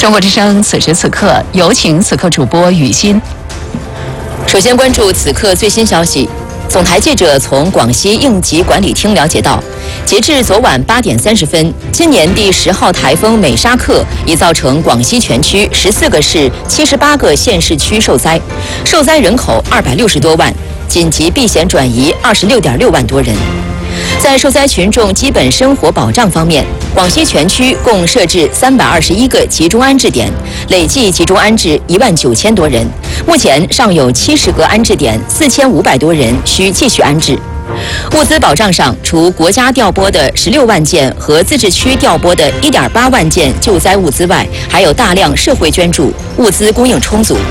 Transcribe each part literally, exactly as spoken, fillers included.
中国之声此时此刻，有请此刻主播雨欣。 首先关注此刻最新消息。总台记者从广西应急管理厅了解到，截至昨晚八点三十分，今年第十号台风美沙克已造成广西全区十四个市、七十八个县市区受灾，受灾人口二百六十多万，紧急避险转移二十六点六万多人。在受灾群众基本生活保障方面，广西全区共设置三百二十一个集中安置点，累计集中安置一万九千多人。目前尚有七十个安置点，四千五百多人需继续安置。物资保障上，除国家调拨的十六万件和自治区调拨的一点八万件救灾物资外，还有大量社会捐助，物资供应充足。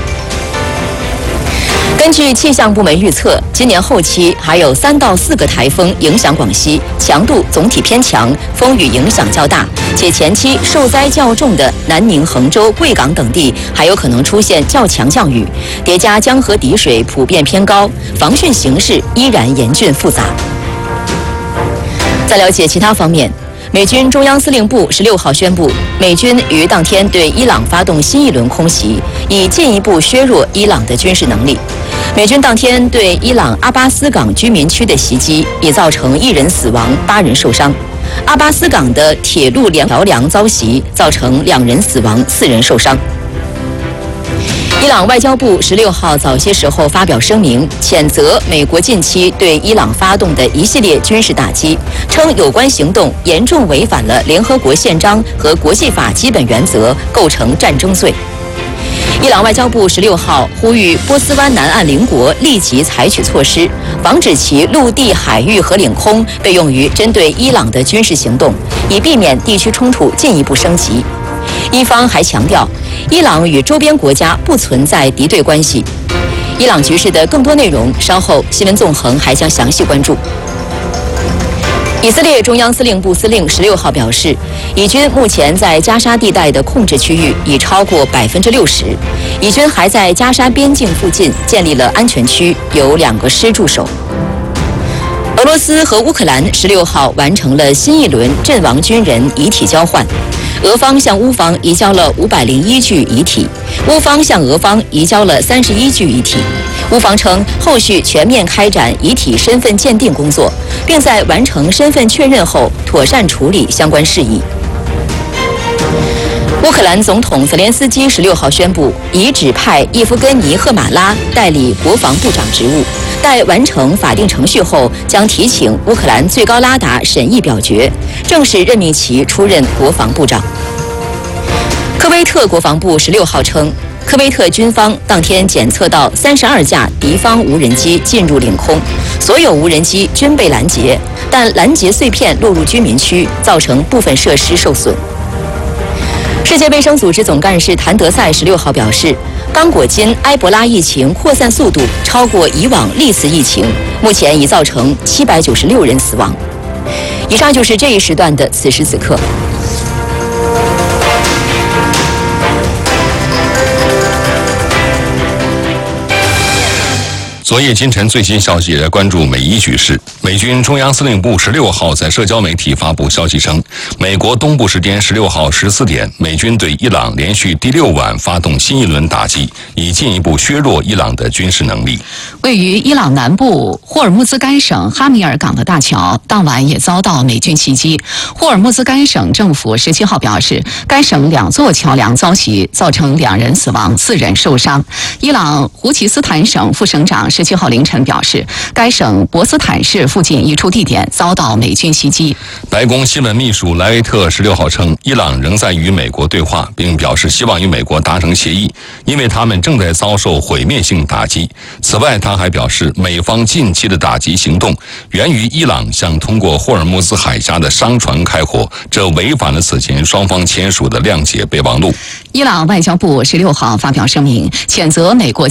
根据气象部门预测，今年后期还有三到四个台风影响广西，强度总体偏强，风雨影响较大，且前期受灾较重的南宁、衡州、贵港等地还有可能出现较强降雨，叠加江河底水普遍偏高，防汛形势依然严峻复杂。再了解其他方面。美军中央司令部十六号宣布，美军于当天对伊朗发动新一轮空袭，以进一步削弱伊朗的军事能力。美军当天对伊朗阿巴斯港居民区的袭击，已造成一人死亡、八人受伤。阿巴斯港的铁路桥梁遭袭，造成两人死亡、四人受伤。伊朗外交部十六号早些时候发表声明，谴责美国近期对伊朗发动的一系列军事打击，称有关行动严重违反了联合国宪章和国际法基本原则，构成战争罪。伊朗外交部十六号呼吁波斯湾南岸邻国立即采取措施，防止其陆地、海域和领空被用于针对伊朗的军事行动，以避免地区冲突进一步升级。伊方还强调，伊朗与周边国家不存在敌对关系。伊朗局势的更多内容，稍后新闻纵横还将详细关注。以色列中央司令部司令十六号表示，以军目前在加沙地带的控制区域已超过百分之六十，以军还在加沙边境附近建立了安全区，有两个师驻守。俄罗斯和乌克兰十六号完成了新一轮阵亡军人遗体交换，俄方向乌方移交了五百零一具遗体，乌方向俄方移交了三十一具遗体。乌方称，后续全面开展遗体身份鉴定工作，并在完成身份确认后妥善处理相关事宜。乌克兰总统泽连斯基十六号宣布，已指派叶夫根尼·赫马拉代理国防部长职务，待完成法定程序后，将提请乌克兰最高拉达审议表决，正式任命其出任国防部长。科威特国防部十六号称，科威特军方当天检测到三十二架敌方无人机进入领空，所有无人机均被拦截，但拦截碎片落入居民区，造成部分设施受损。世界卫生组织总干事谭德赛十六号表示，刚果金埃博拉疫情扩散速度超过以往历次疫情，目前已造成七百九十六人死亡。以上就是这一时段的此时此刻。 昨夜今晨最新消息来关注美伊局势。美军中央司令部十六号在社交媒体发布消息称，美国东部时间十六号十四点，美军对伊朗连续第六晚发动新一轮打击，以进一步削弱伊朗的军事能力。 位于伊朗南部霍尔木兹干省哈米尔港的大桥，当晚也遭到美军袭击。霍尔木兹干省政府十七号表示，该省两座桥梁遭袭，造成两人死亡、四人受伤。伊朗胡奇斯坦省副省长十七号凌晨表示，该省博斯坦市附近一处地点遭到美军袭击。 白宫新闻秘书莱维特十六号称，伊朗仍在与美国对话，并表示希望与美国达成协议，因为他们正在遭受毁灭性打击。此外，他还表示，美方近期的打击行动源于伊朗向通过霍尔木兹海峡的商船开火，这违反了此前双方签署的谅解备忘录。 伊朗外交部十六号发表声明，谴责美国